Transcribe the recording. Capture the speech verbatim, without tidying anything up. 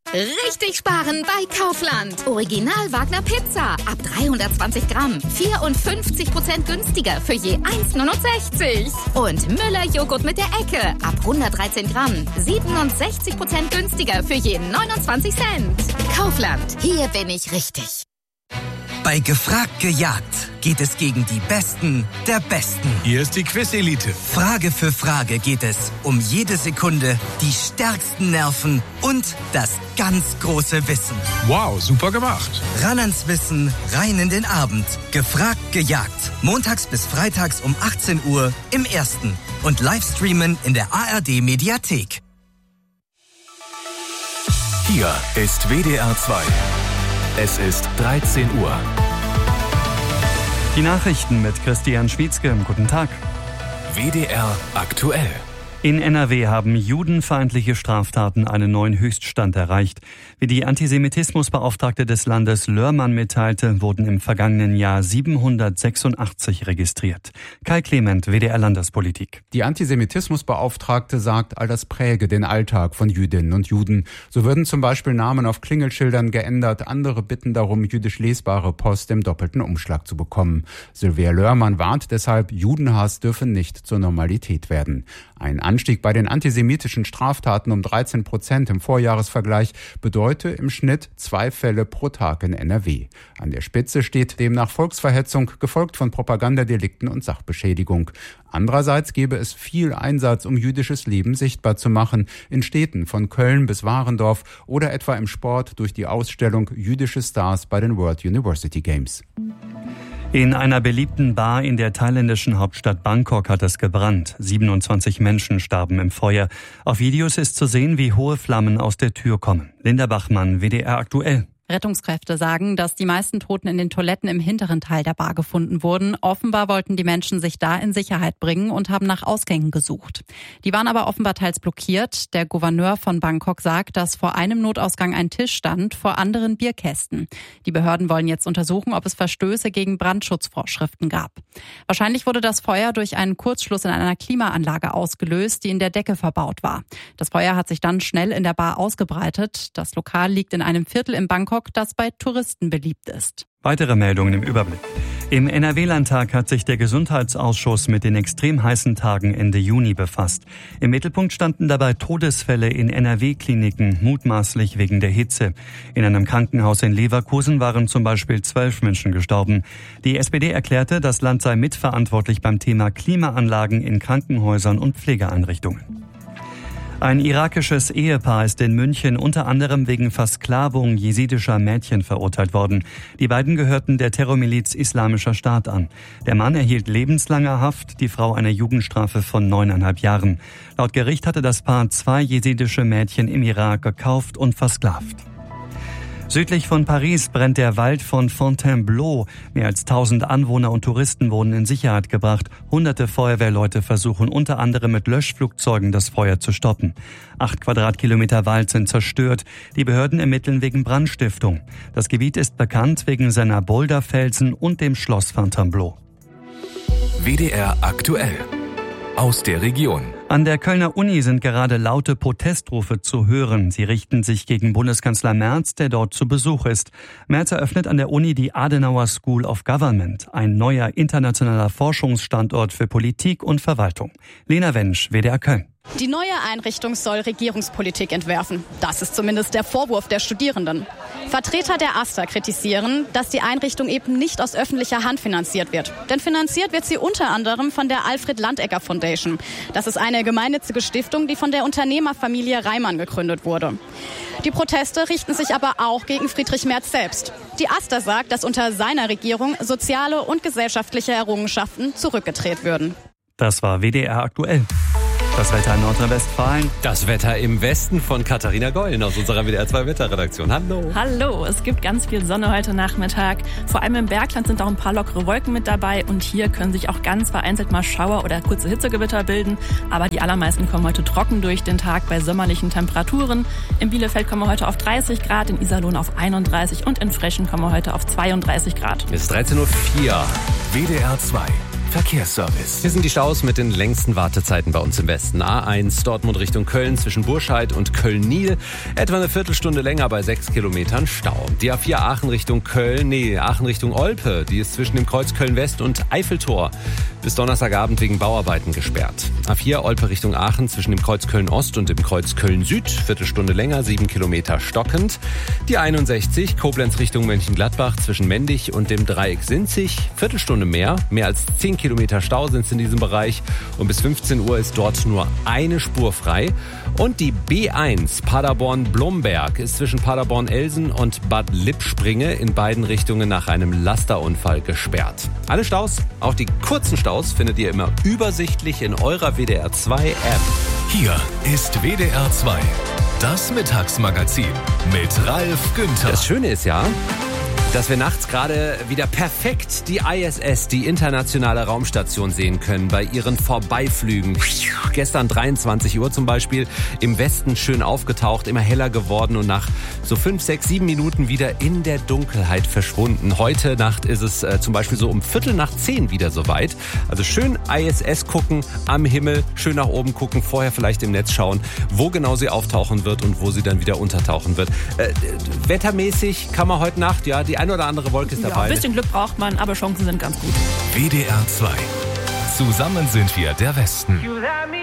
Richtig sparen bei Kaufland. Original Wagner Pizza. Ab dreihundertzwanzig Gramm. vierundfünfzig Prozent günstiger für je eins Komma neunundsechzig. Und Müller Joghurt mit der Ecke. Ab hundertdreizehn Gramm. siebenundsechzig Prozent günstiger für je neunundzwanzig Cent. Kaufland. Hier bin ich richtig. Bei Gefragt gejagt geht es gegen die Besten der Besten. Hier ist die Quiz-Elite. Frage für Frage geht es um jede Sekunde, die stärksten Nerven und das ganz große Wissen. Wow, super gemacht. Ran ans Wissen, rein in den Abend. Gefragt gejagt. Montags bis freitags um achtzehn Uhr im Ersten. Und Livestreamen in der A R D-Mediathek. Hier ist W D R zwei. Es ist dreizehn Uhr. Die Nachrichten mit Christian Schwietzke. Guten Tag. W D R aktuell. In N R W haben judenfeindliche Straftaten einen neuen Höchststand erreicht. Wie die Antisemitismusbeauftragte des Landes Lörmann mitteilte, wurden im vergangenen Jahr siebenhundertsechsundachtzig registriert. Kai Clement, W D R Landespolitik. Die Antisemitismusbeauftragte sagt, all das präge den Alltag von Jüdinnen und Juden. So würden zum Beispiel Namen auf Klingelschildern geändert, andere bitten darum, jüdisch lesbare Post im doppelten Umschlag zu bekommen. Sylvia Lörmann warnt deshalb, Judenhass dürfe nicht zur Normalität werden. Ein Anstieg bei den antisemitischen Straftaten um dreizehn Prozent im Vorjahresvergleich bedeute im Schnitt zwei Fälle pro Tag in N R W. An der Spitze steht demnach Volksverhetzung, gefolgt von Propagandadelikten und Sachbeschädigung. Andererseits gäbe es viel Einsatz, um jüdisches Leben sichtbar zu machen, in Städten von Köln bis Warendorf oder etwa im Sport durch die Ausstellung Jüdische Stars bei den World University Games. In einer beliebten Bar in der thailändischen Hauptstadt Bangkok hat es gebrannt. siebenundzwanzig Menschen starben im Feuer. Auf Videos ist zu sehen, wie hohe Flammen aus der Tür kommen. Linda Bachmann, W D R aktuell. Rettungskräfte sagen, dass die meisten Toten in den Toiletten im hinteren Teil der Bar gefunden wurden. Offenbar wollten die Menschen sich da in Sicherheit bringen und haben nach Ausgängen gesucht. Die waren aber offenbar teils blockiert. Der Gouverneur von Bangkok sagt, dass vor einem Notausgang ein Tisch stand, vor anderen Bierkästen. Die Behörden wollen jetzt untersuchen, ob es Verstöße gegen Brandschutzvorschriften gab. Wahrscheinlich wurde das Feuer durch einen Kurzschluss in einer Klimaanlage ausgelöst, die in der Decke verbaut war. Das Feuer hat sich dann schnell in der Bar ausgebreitet. Das Lokal liegt in einem Viertel in Bangkok, das bei Touristen beliebt ist. Weitere Meldungen im Überblick. Im N R W-Landtag hat sich der Gesundheitsausschuss mit den extrem heißen Tagen Ende Juni befasst. Im Mittelpunkt standen dabei Todesfälle in N R W-Kliniken, mutmaßlich wegen der Hitze. In einem Krankenhaus in Leverkusen waren zum Beispiel zwölf Menschen gestorben. Die S P D erklärte, das Land sei mitverantwortlich beim Thema Klimaanlagen in Krankenhäusern und Pflegeeinrichtungen. Ein irakisches Ehepaar ist in München unter anderem wegen Versklavung jesidischer Mädchen verurteilt worden. Die beiden gehörten der Terrormiliz Islamischer Staat an. Der Mann erhielt lebenslange Haft, die Frau eine Jugendstrafe von neuneinhalb Jahren. Laut Gericht hatte das Paar zwei jesidische Mädchen im Irak gekauft und versklavt. Südlich von Paris brennt der Wald von Fontainebleau. Mehr als tausend Anwohner und Touristen wurden in Sicherheit gebracht. Hunderte Feuerwehrleute versuchen unter anderem mit Löschflugzeugen das Feuer zu stoppen. Acht Quadratkilometer Wald sind zerstört. Die Behörden ermitteln wegen Brandstiftung. Das Gebiet ist bekannt wegen seiner Boulderfelsen und dem Schloss Fontainebleau. W D R aktuell. Aus der Region. An der Kölner Uni sind gerade laute Protestrufe zu hören. Sie richten sich gegen Bundeskanzler Merz, der dort zu Besuch ist. Merz eröffnet an der Uni die Adenauer School of Government, ein neuer internationaler Forschungsstandort für Politik und Verwaltung. Lena Wensch, W D R Köln. Die neue Einrichtung soll Regierungspolitik entwerfen. Das ist zumindest der Vorwurf der Studierenden. Vertreter der AStA kritisieren, dass die Einrichtung eben nicht aus öffentlicher Hand finanziert wird. Denn finanziert wird sie unter anderem von der Alfred Landegger Foundation. Das ist eine gemeinnützige Stiftung, die von der Unternehmerfamilie Reimann gegründet wurde. Die Proteste richten sich aber auch gegen Friedrich Merz selbst. Die AStA sagt, dass unter seiner Regierung soziale und gesellschaftliche Errungenschaften zurückgedreht würden. Das war W D R aktuell. Das Wetter in Nordrhein-Westfalen. Das Wetter im Westen von Katharina Gollen aus unserer W D R zwei Wetterredaktion. Hallo. Hallo, es gibt ganz viel Sonne heute Nachmittag. Vor allem im Bergland sind auch ein paar lockere Wolken mit dabei und hier können sich auch ganz vereinzelt mal Schauer oder kurze Hitzegewitter bilden. Aber die allermeisten kommen heute trocken durch den Tag bei sommerlichen Temperaturen. In Bielefeld kommen wir heute auf dreißig Grad, in Iserlohn auf einunddreißig und in Frechen kommen wir heute auf zweiunddreißig Grad. Es ist dreizehn Uhr vier. W D R zwei. Verkehrsservice. Hier sind die Staus mit den längsten Wartezeiten bei uns im Westen. A eins Dortmund Richtung Köln zwischen Burscheid und Köln-Niel. Etwa eine Viertelstunde länger bei sechs Kilometern Stau. Die A vier Aachen Richtung Köln, nee, Aachen Richtung Olpe. Die ist zwischen dem Kreuz Köln-West und Eiffeltor bis Donnerstagabend wegen Bauarbeiten gesperrt. A vier Olpe Richtung Aachen zwischen dem Kreuz Köln-Ost und dem Kreuz Köln-Süd. Viertelstunde länger, sieben Kilometer stockend. Die einundsechzig Koblenz Richtung Mönchengladbach zwischen Mendig und dem Dreieck Sinzig. Viertelstunde mehr, mehr als zehn Kilometer Stau sind es in diesem Bereich. Und bis fünfzehn Uhr ist dort nur eine Spur frei. Und die B eins Paderborn-Blomberg ist zwischen Paderborn-Elsen und Bad Lippspringe in beiden Richtungen nach einem Lasterunfall gesperrt. Alle Staus, auch die kurzen Staus, findet ihr immer übersichtlich in eurer W D R zwei App. Hier ist W D R zwei, das Mittagsmagazin mit Ralf Günther. Das Schöne ist ja, dass wir nachts gerade wieder perfekt die I S S, die internationale Raumstation, sehen können bei ihren Vorbeiflügen. Gestern dreiundzwanzig Uhr zum Beispiel, im Westen schön aufgetaucht, immer heller geworden und nach so fünf, sechs, sieben Minuten wieder in der Dunkelheit verschwunden. Heute Nacht ist es äh, zum Beispiel so um Viertel nach zehn wieder soweit. Also schön I S S gucken am Himmel, schön nach oben gucken, vorher vielleicht im Netz schauen, wo genau sie auftauchen wird und wo sie dann wieder untertauchen wird. Äh, wettermäßig kann man heute Nacht, ja, die eine oder andere Wolke ist ja, dabei. Ein bisschen Glück braucht man, aber Chancen sind ganz gut. W D R zwei. Zusammen sind wir der Westen.